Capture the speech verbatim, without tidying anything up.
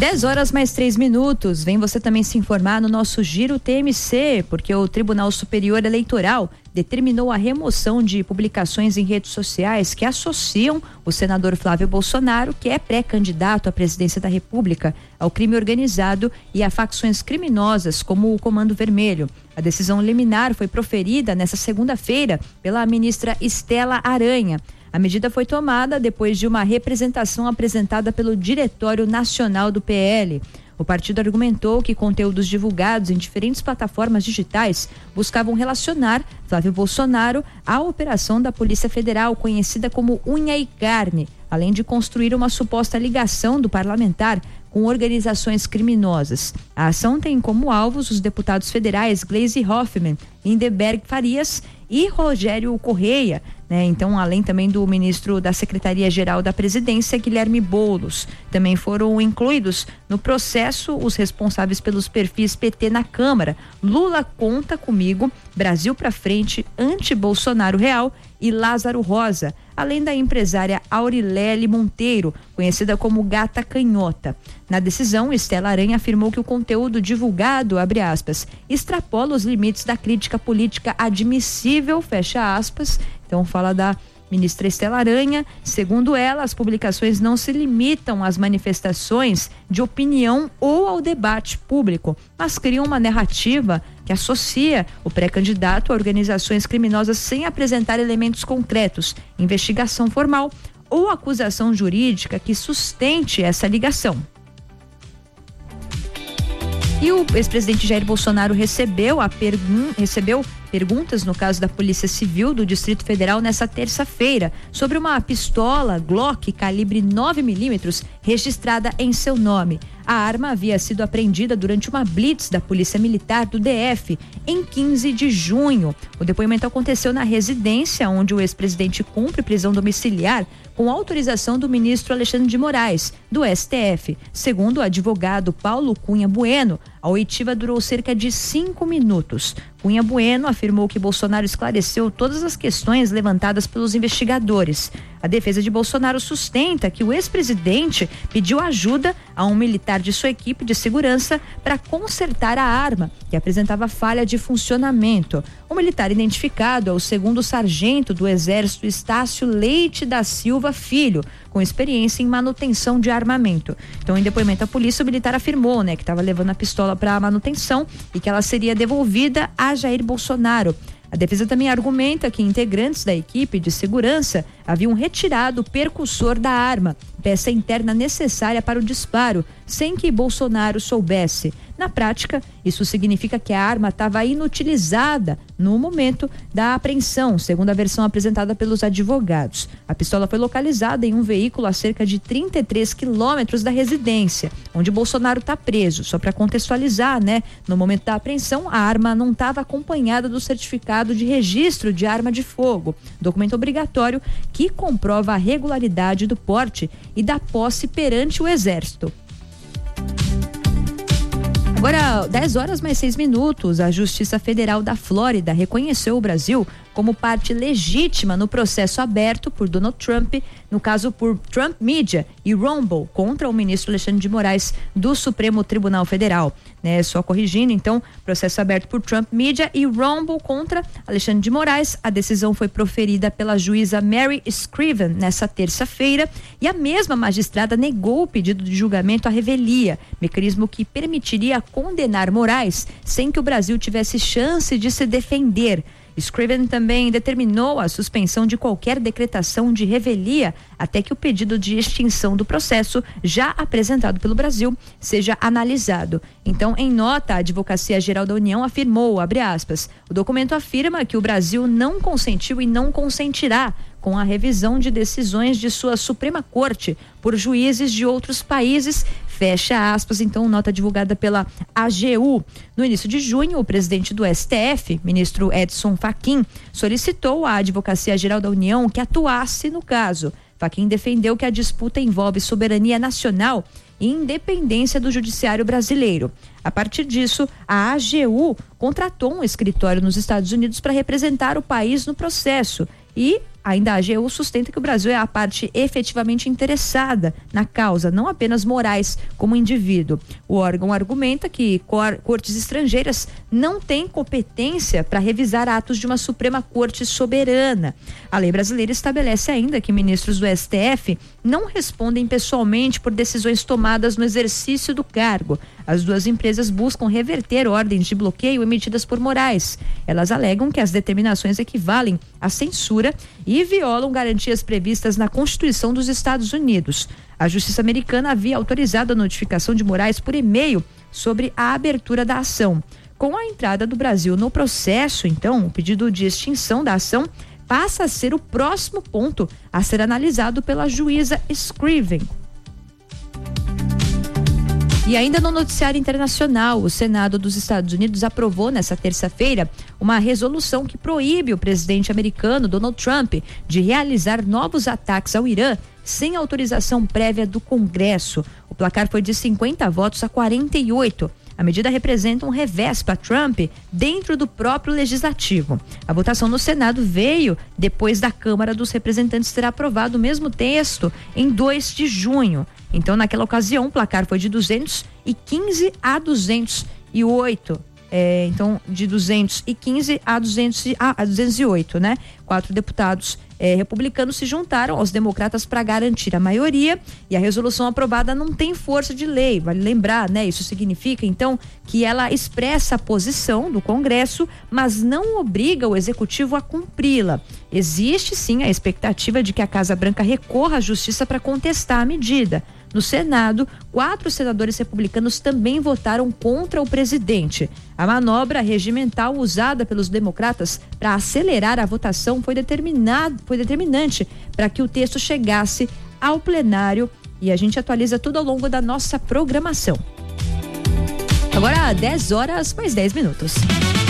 dez horas mais três minutos. Vem você também se informar no nosso Giro T M C, porque o Tribunal Superior Eleitoral determinou a remoção de publicações em redes sociais que associam o senador Flávio Bolsonaro, que é pré-candidato à presidência da República, ao crime organizado e a facções criminosas como o Comando Vermelho. A decisão liminar foi proferida nesta segunda-feira pela ministra Estela Aranha. A medida foi tomada depois de uma representação apresentada pelo Diretório Nacional do P L. O partido argumentou que conteúdos divulgados em diferentes plataformas digitais buscavam relacionar Flávio Bolsonaro à operação da Polícia Federal, conhecida como Unha e Carne, além de construir uma suposta ligação do parlamentar com organizações criminosas. A ação tem como alvos os deputados federais Gleisi Hoffmann, Lindeberg Farias e Rogério Correia, né? Então, além também do ministro da Secretaria-Geral da Presidência, Guilherme Boulos. Também foram incluídos no processo os responsáveis pelos perfis P T na Câmara, Lula Conta Comigo, Brasil pra Frente, Anti-Bolsonaro Real e Lázaro Rosa, além da empresária Aurilele Monteiro, conhecida como Gata Canhota. Na decisão, Estela Aranha afirmou que o conteúdo divulgado, abre aspas, extrapola os limites da crítica política admissível, fecha aspas. Então fala da ministra Estela Aranha. Segundo ela, as publicações não se limitam às manifestações de opinião ou ao debate público, mas criam uma narrativa que associa o pré-candidato a organizações criminosas sem apresentar elementos concretos, investigação formal ou acusação jurídica que sustente essa ligação. E o ex-presidente Jair Bolsonaro recebeu, a pergun- recebeu perguntas no caso da Polícia Civil do Distrito Federal nessa terça-feira sobre uma pistola Glock calibre nove milímetros registrada em seu nome. A arma havia sido apreendida durante uma blitz da Polícia Militar do D F em quinze de junho. O depoimento aconteceu na residência onde o ex-presidente cumpre prisão domiciliar com autorização do ministro Alexandre de Moraes, do S T F. Segundo o advogado Paulo Cunha Bueno, a oitiva durou cerca de cinco minutos. Cunha Bueno afirmou que Bolsonaro esclareceu todas as questões levantadas pelos investigadores. A defesa de Bolsonaro sustenta que o ex-presidente pediu ajuda a um militar de sua equipe de segurança para consertar a arma, que apresentava falha de funcionamento. O militar identificado é o segundo sargento do Exército Estácio Leite da Silva Filho, com experiência em manutenção de armamento. Então, em depoimento à polícia, o militar afirmou, né, que estava levando a pistola para manutenção e que ela seria devolvida a Jair Bolsonaro. A defesa também argumenta que integrantes da equipe de segurança haviam retirado o percussor da arma, peça interna necessária para o disparo, sem que Bolsonaro soubesse. Na prática, isso significa que a arma estava inutilizada no momento da apreensão, segundo a versão apresentada pelos advogados. A pistola foi localizada em um veículo a cerca de trinta e três quilômetros da residência, onde Bolsonaro está preso. Só para contextualizar, né? No momento da apreensão, a arma não estava acompanhada do certificado de registro de arma de fogo, documento obrigatório que comprova a regularidade do porte e da posse perante o Exército. Agora, dez horas mais seis minutos, a Justiça Federal da Flórida reconheceu o Brasil como parte legítima no processo aberto por Donald Trump, no caso por Trump Media e Rumble, contra o ministro Alexandre de Moraes do Supremo Tribunal Federal. Né? Só corrigindo, então, processo aberto por Trump Media e Rumble contra Alexandre de Moraes. A decisão foi proferida pela juíza Mary Scriven nessa terça-feira e a mesma magistrada negou o pedido de julgamento à revelia, mecanismo que permitiria condenar Moraes sem que o Brasil tivesse chance de se defender. Scriven também determinou a suspensão de qualquer decretação de revelia até que o pedido de extinção do processo já apresentado pelo Brasil seja analisado. Então, em nota, a Advocacia Geral da União afirmou, abre aspas, o documento afirma que o Brasil não consentiu e não consentirá com a revisão de decisões de sua Suprema Corte por juízes de outros países, fecha aspas. Então, nota divulgada pela A G U. No início de junho, o presidente do S T F, ministro Edson Fachin, solicitou à Advocacia Geral da União que atuasse no caso. Fachin defendeu que a disputa envolve soberania nacional e independência do judiciário brasileiro. A partir disso, a A G U contratou um escritório nos Estados Unidos para representar o país no processo e Ainda a A G U sustenta que o Brasil é a parte efetivamente interessada na causa, não apenas Moraes como indivíduo. O órgão argumenta que cor- cortes estrangeiras não têm competência para revisar atos de uma Suprema Corte soberana. A lei brasileira estabelece ainda que ministros do S T F não respondem pessoalmente por decisões tomadas no exercício do cargo. As duas empresas buscam reverter ordens de bloqueio emitidas por Moraes. Elas alegam que as determinações equivalem à censura e violam garantias previstas na Constituição dos Estados Unidos. A Justiça Americana havia autorizado a notificação de Moraes por e-mail sobre a abertura da ação. Com a entrada do Brasil no processo, então, o pedido de extinção da ação passa a ser o próximo ponto a ser analisado pela juíza Scriven. E ainda no noticiário internacional, o Senado dos Estados Unidos aprovou nesta terça-feira uma resolução que proíbe o presidente americano Donald Trump de realizar novos ataques ao Irã sem autorização prévia do Congresso. O placar foi de cinquenta votos a quarenta e oito. A medida representa um revés para Trump dentro do próprio legislativo. A votação no Senado veio depois da Câmara dos Representantes ter aprovado o mesmo texto em dois de junho. Então, naquela ocasião, o placar foi de duzentos e quinze a duzentos e oito. É, então, de duzentos e quinze a duzentos e oito, né? Quatro deputados é, republicanos se juntaram aos democratas para garantir a maioria, e a resolução aprovada não tem força de lei. Vale lembrar, né? Isso significa, então, que ela expressa a posição do Congresso, mas não obriga o Executivo a cumpri-la. Existe, sim, a expectativa de que a Casa Branca recorra à Justiça para contestar a medida. No Senado, quatro senadores republicanos também votaram contra o presidente. A manobra regimental usada pelos democratas para acelerar a votação foi, determinado, foi determinante para que o texto chegasse ao plenário, e a gente atualiza tudo ao longo da nossa programação. Agora, dez horas mais dez minutos.